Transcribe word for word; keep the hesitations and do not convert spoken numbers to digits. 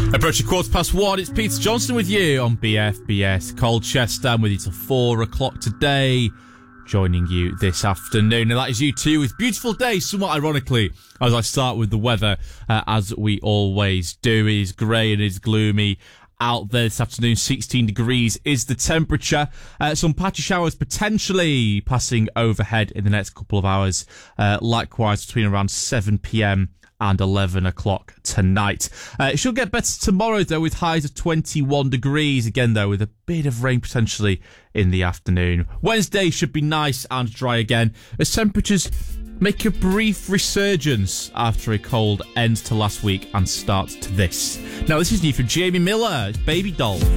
Approaching quarter past one, it's Peter Johnson with you on B F B S Colchester. I'm with you till four o'clock today, joining you this afternoon. And that is you too, with beautiful day, somewhat ironically, as I start with the weather, uh, as we always do. It is grey and it is gloomy out there this afternoon. sixteen degrees is the temperature. Uh, some patchy showers potentially passing overhead in the next couple of hours. Uh, likewise, between around seven p.m. and eleven o'clock tonight. Uh, it should get better tomorrow, though, with highs of twenty-one degrees. Again, though, with a bit of rain potentially in the afternoon. Wednesday should be nice and dry again, as temperatures make a brief resurgence after a cold end to last week and start to this. Now, this is new from Jamie Miller. It's Baby Doll.